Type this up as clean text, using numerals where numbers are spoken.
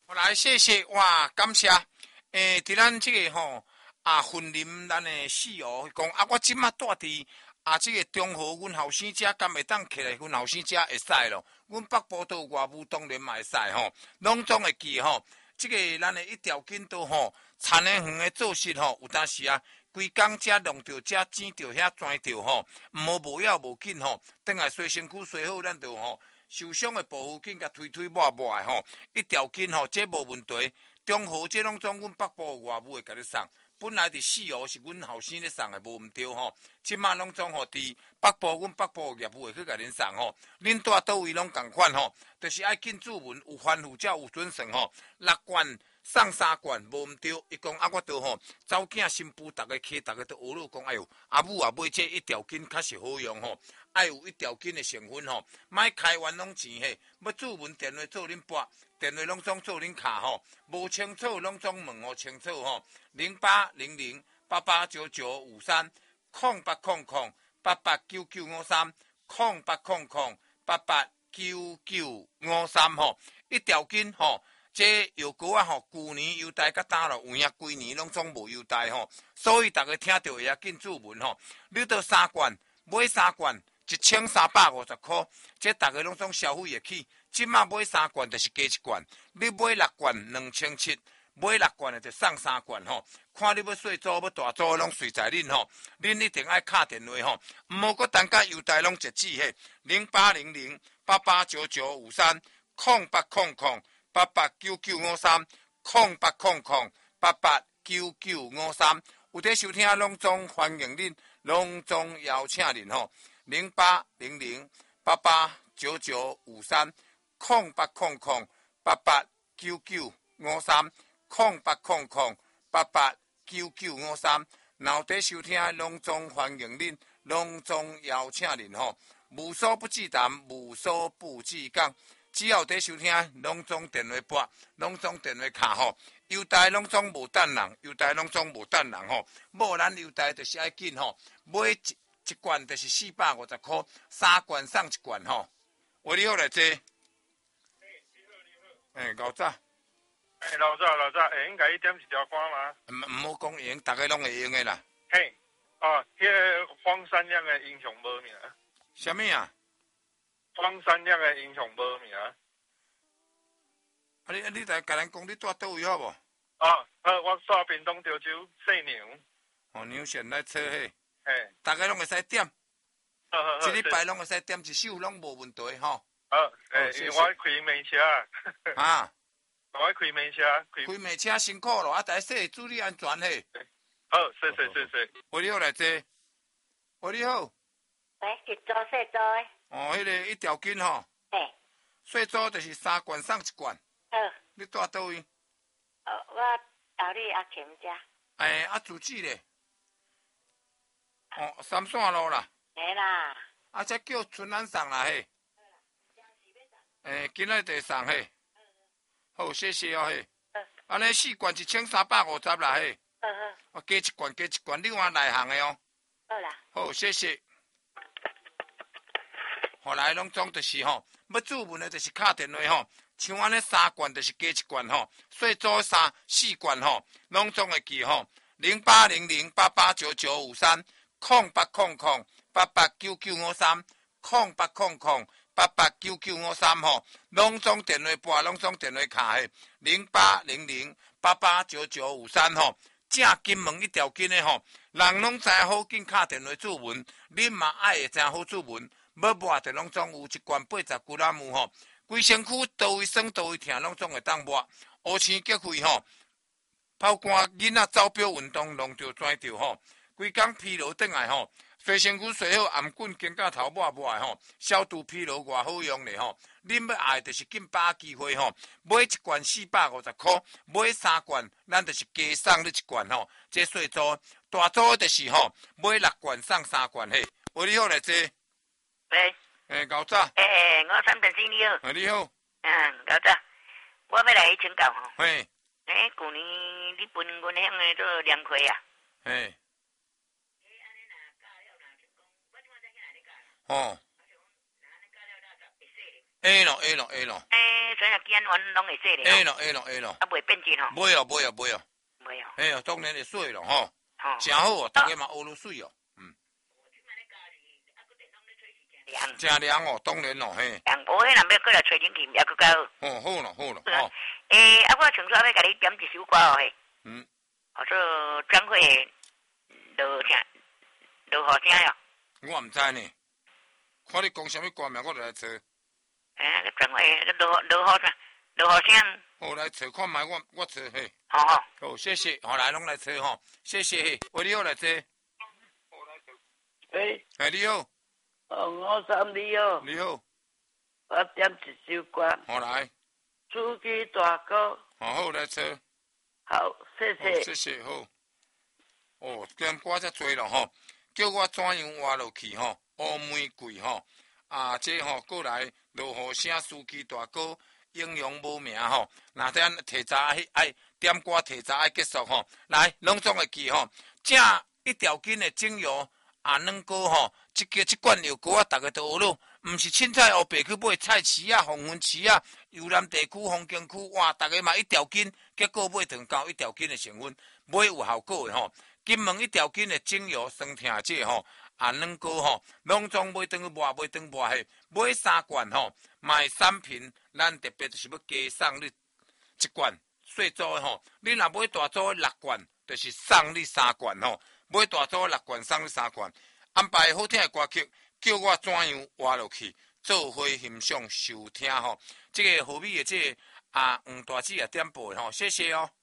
好来，谢谢哇，感谢。伫咱这个吼分林咱的四哦，讲我即马住伫这个中和，阮后生家敢会当起来，阮后生家会使咯。阮北部都有外务，当然嘛会使吼，拢总会记吼。这个咱的一条筋都吼，田的园的做事吼，有当时啊，规工遮弄着遮剪着遐钻着吼，毋好无要无紧吼，等下洗身躯洗好，咱就吼。受伤的部分紧甲推抹的吼，一条筋吼，这无问题。中和这拢总阮北部外务会甲你送，本来伫四湖是阮后生咧送的，无毋对吼。即马拢总吼伫北部，阮北部业务会去甲恁送吼。恁住倒位拢共款吼，就是爱紧注文，有番户才有准算吼。6罐送3罐，无毋对。伊讲我都吼，走囝新妇，逐个起，逐个都学了讲，哎哟，阿母啊买这一条筋较是好用吼。爱有一条筋的成分吼，莫开完拢钱嘿。要注文电话做恁拨，电话拢总做恁卡吼。无清楚拢总问我清楚吼。0800889953 0800889953 吼。一条筋吼，这药膏啊吼，旧年优待甲打了，有影规年拢总无优待吼。所以大家听到会要紧注文吼，你到3罐买3罐。1350块，这大家拢总消费会起。即马买3罐就是加1罐，你买6罐2700，买6罐的就送3罐吼。看你要细组要大组拢随在恁吼，恁一定爱敲电话吼，毋好搁等甲优待拢截止嘿。0800889953 0800889953 0800889953，有在收听拢总欢迎恁，拢总邀请恁吼。0800889953 0800889953 0800889953，然后在收听拢总欢迎恁，拢总邀请恁吼。无所不至谈，无所不至讲，只要在收听，拢总电话拨，拢总电话卡吼。优待拢总无等人，优待拢总无等人吼。无咱优待就是爱紧吼，买一罐就是450块，3罐送1罐吼。喂，你好来坐。老早。 老早，会用甲伊点一条歌吗？ 唔好讲会用，大家拢会用的啦。 嘿，迄个荒山亮的英雄无名。 什么啊？ 荒山亮的英雄无名。 你来甲咱讲，你住倒位好无？ 我住屏东潮州细牛。 牛线来测嘿。 嘿， 大家拢会使点。 一礼拜拢会使点一首，拢无问题吼。 我开卖车。 啊。 我开卖车。 开卖车辛苦咯，大家说注意安全嘿。 好，谢。 喂，你好来坐。喂，你好。 喂，一组细组的。 迄个一条筋吼。 嘿。 细组就是3罐送1罐。 好。 你住倒位？ 我后里阿琴家。 自己咧。三线路啦。 嘿啦。 这叫春兰送啦嘿。今仔就送嘿。好，谢谢哦嘿。安尼4罐1350啦嘿。加1罐，另外内行的哦。 好啦。好， 谢谢。后来拢总就是吼，要注文的就是敲电话吼，像安尼3罐就是加1罐吼，所以做4罐吼，拢总会记吼。0800889953 0800889953 0800889953吼，拢总电话拨，拢总电话卡嘿。0800889953吼，正金门一条筋的吼，人拢知好紧敲电话注文，恁嘛爱会真好注文。要抹的拢总有1罐80g吼，规身躯倒位酸倒位疼，拢总会当抹。乌青结肺吼，包括囡仔走表运动弄着钻着吼，规工疲劳转来吼，洗身躯洗好，颔棍肩胛头抹的吼，消除疲劳偌好用咧吼。恁要爱就是紧把握机会吼，买1罐450块，买3罐，咱就是加送你1罐吼。这细组大组就是吼，买6罐送3罐嘿。喂，你好来坐。 喂。 老早。 我三本生你好。 你好。 老早，我要来请教吼。 嘿。 旧年你分阮乡的做凉亏啊？ 嘿。哦。 A 咯 A 咯 A 咯所以机关员拢会说咧。 A 咯 A 咯 A 咯， 啊，袂变质吼。 袂哦袂哦袂哦， 袂哦。 哎哦，当然会水咯吼， 吼。 真好哦，大家嘛学落水哦， 凉。 真凉哦，当然咯嘿， 凉，无迄人要过来吹冷气，也佫较好。 哦好咯好咯吼， 我像说要甲你点一首歌哦嘿。叫做张惠落声，落雨声哟。 我毋知呢，看你讲什么歌名，我就来找。 张惠落雨声，落雨声。 好来找看卖，我找嘿。 好好。 好，谢谢，好来拢来找吼，谢谢嘿，喂你好来找。 喂， 哎你好， 我三你好， 你好， 我点一首歌， 好来， 司机大哥， 好来找。 好，谢谢。 谢谢好。哦，点歌遮多咯吼，叫我怎样活落去吼？乌玫瑰吼，这吼过来落雨声司机大哥英雄无名吼。那咱提早爱点歌提早爱结束吼，来拢总会记吼。正一条筋的精油软膏吼，这罐药膏大家都学咯。毋是凊彩黑白去买菜市啊、红云市啊、油南地区、风景区，哇！大家嘛一条筋，结果买糖高一条筋的成分，买有效果的吼。金门一条筋的精油酸疼剂吼，软膏吼，拢总买转去抹，买转抹去，买3罐吼，卖3瓶，咱特别就是要加送你1罐细组的吼。你若买大组的6罐，就是送你3罐吼。买大组的6罐，送你3罐。安排好听的歌曲。叫我怎样活落去，做伙欣赏收听吼。这个何必的这黄大姐也点播吼，谢谢哦。